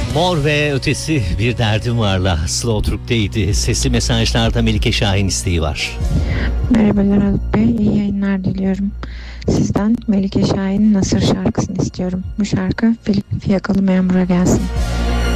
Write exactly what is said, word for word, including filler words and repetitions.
Mor ve Ötesi Bir Derdim Var'la Slow Türk'teydi. Sesli mesajlarda Melike Şahin isteği var. Merhabalar Haluk Bey, iyi yayınlar diliyorum. Sizden Melike Şahin'in Nasır şarkısını istiyorum. Bu şarkı Filip Fiyakalı Memur'a gelsin.